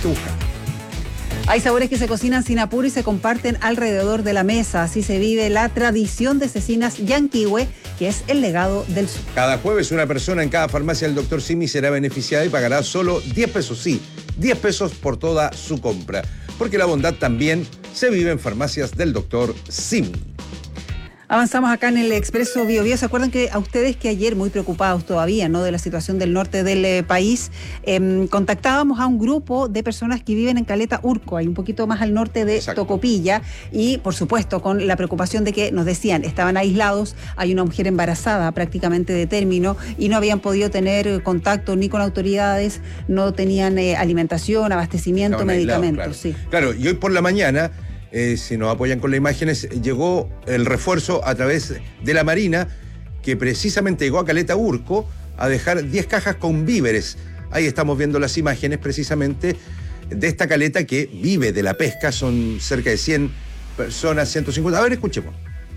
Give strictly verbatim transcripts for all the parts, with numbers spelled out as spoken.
que buscar. Hay sabores que se cocinan sin apuro y se comparten alrededor de la mesa. Así se vive la tradición de cecinas Yanquihue, que es el legado del sur. Cada jueves una persona en cada farmacia del doctor Simi será beneficiada y pagará solo diez pesos, sí, diez pesos por toda su compra. Porque la bondad también se vive en farmacias del doctor Simi. Avanzamos acá en el Expreso Bio Bio. ¿Se acuerdan que a ustedes que ayer, muy preocupados todavía, ¿no?, de la situación del norte del eh, país, eh, contactábamos a un grupo de personas que viven en Caleta Urco, ahí un poquito más al norte de Exacto. Tocopilla, y por supuesto con la preocupación de que nos decían, estaban aislados, hay una mujer embarazada prácticamente de término y no habían podido tener contacto ni con autoridades, no tenían eh, alimentación, abastecimiento, Estaban medicamentos. Aislados, claro. Sí. Claro, y hoy por la mañana... Eh, si nos apoyan con las imágenes, llegó el refuerzo a través de la Marina, que precisamente llegó a Caleta Urco a dejar diez cajas con víveres. Ahí estamos viendo las imágenes precisamente de esta caleta que vive de la pesca. Son cerca de cien personas, ciento cincuenta. A ver, escuchemos.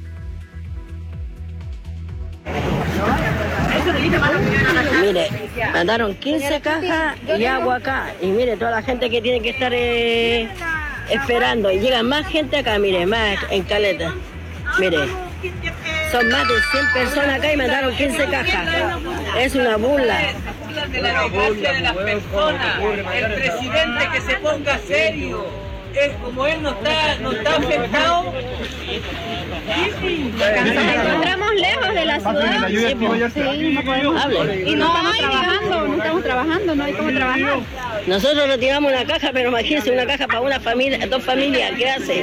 Mire, mandaron quince cajas y agua acá. Y mire, toda la gente que tiene que estar... Eh... esperando, y llega más gente acá, mire, más en Caleta, mire, son más de cien personas acá y mandaron quince cajas, es una burla. De la desgracia de las personas, el presidente que se ponga serio, es como él no está, no está afectado. Nos encontramos lejos de la ciudad, sí, no podemos hablar. Y no estamos trabajando, no estamos trabajando, no hay cómo trabajar. Nosotros nos tiramos una caja, pero imagínense una caja para una familia, dos familias, ¿qué hace?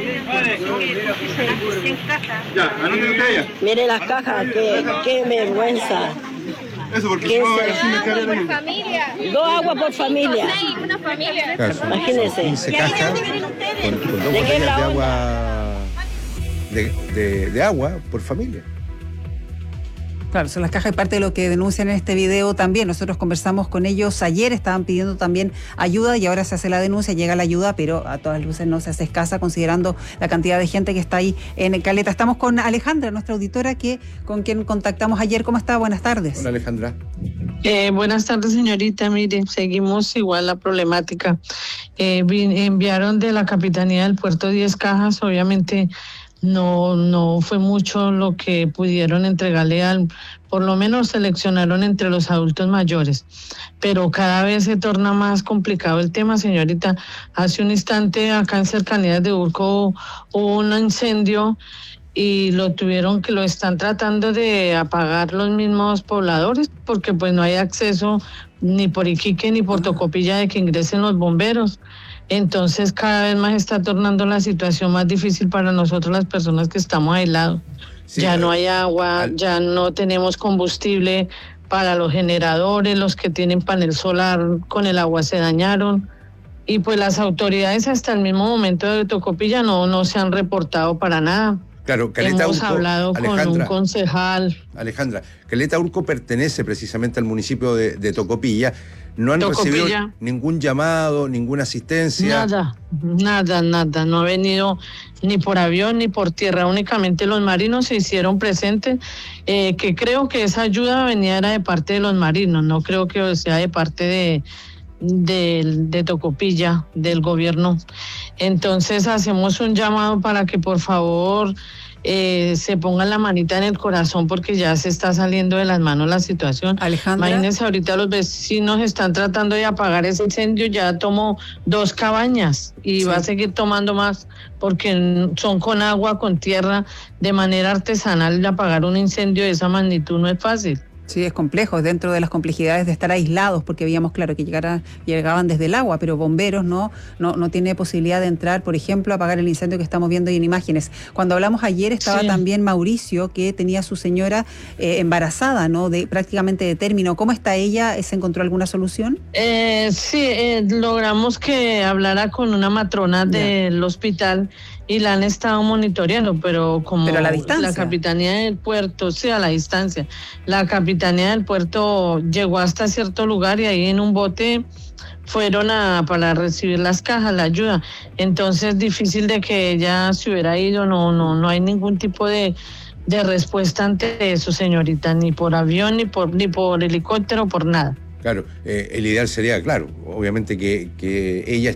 Ya, anoten ustedes. Mire las cajas, qué, qué vergüenza. Eso porque dos aguas por familia. Dos aguas por familia. Seis, una familia. Claro, imagínense. quince cajas con, con dos botellas de agua, de, de, de agua por familia. Claro, son las cajas y parte de lo que denuncian en este video también. Nosotros conversamos con ellos ayer, estaban pidiendo también ayuda y ahora se hace la denuncia, llega la ayuda, pero a todas luces no se hace escasa considerando la cantidad de gente que está ahí en Caleta. Estamos con Alejandra, nuestra auditora, que con quien contactamos ayer. ¿Cómo está? Buenas tardes. Hola, Alejandra. Eh, buenas tardes, señorita. Mire, seguimos igual la problemática. Eh, enviaron de la Capitanía del Puerto diez cajas, obviamente... No, no fue mucho lo que pudieron entregarle al, por lo menos seleccionaron entre los adultos mayores, pero cada vez se torna más complicado el tema, señorita. Hace un instante acá en cercanías de Urco hubo un incendio y lo tuvieron que lo están tratando de apagar los mismos pobladores porque pues no hay acceso ni por Iquique ni por Tocopilla de que ingresen los bomberos. Entonces cada vez más está tornando la situación más difícil para nosotros las personas que estamos aislados. Sí, ya no hay agua, al... ya no tenemos combustible para los generadores, los que tienen panel solar con el agua se dañaron. Y pues las autoridades hasta el mismo momento de Tocopilla no, no se han reportado para nada. Claro, Caleta Hemos Urco, hablado Alejandra, con un concejal. Alejandra, Caleta Urco pertenece precisamente al municipio de, de Tocopilla. No han Tocopilla. recibido ningún llamado, ninguna asistencia. Nada, nada, nada. No ha venido ni por avión ni por tierra. Únicamente los marinos se hicieron presentes, eh, que creo que esa ayuda venía era de parte de los marinos. No creo que sea de parte de... De, de Tocopilla, del gobierno. Entonces hacemos un llamado para que por favor eh, se pongan la manita en el corazón porque ya se está saliendo de las manos la situación. Alejandra. Imagínense, ahorita los vecinos están tratando de apagar ese incendio, ya tomó dos cabañas y sí. va a seguir tomando más porque son con agua, con tierra, de manera artesanal. Apagar un incendio de esa magnitud no es fácil. Sí, es complejo, es dentro de las complejidades de estar aislados, porque veíamos, claro, que llegara, llegaban desde el agua, pero bomberos no, no, no tiene posibilidad de entrar, por ejemplo, a apagar el incendio que estamos viendo ahí en imágenes. Cuando hablamos ayer estaba sí. también Mauricio, que tenía a su señora eh, embarazada, ¿no? De, prácticamente de término. ¿Cómo está ella? ¿Se encontró alguna solución? Eh, sí, eh, logramos que hablara con una matrona del hospital y la han estado monitoreando, pero como pero a la distancia. La Capitanía del Puerto, sí, a la distancia, la Capitanía del Puerto llegó hasta cierto lugar y ahí en un bote fueron a para recibir las cajas, la ayuda. Entonces, difícil de que ella se hubiera ido, no, no, no hay ningún tipo de, de respuesta ante eso, señorita, ni por avión, ni por, ni por helicóptero, por nada. Claro, eh, el ideal sería, claro, obviamente que, que ella